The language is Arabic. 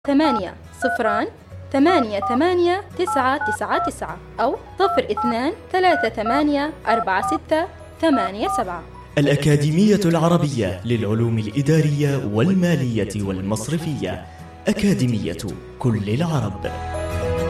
8 0 8 8 9 9 9 أو 02 3 8 4 6 8 7. الأكاديمية العربية للعلوم الإدارية والمالية والمصرفية، أكاديمية كل العرب.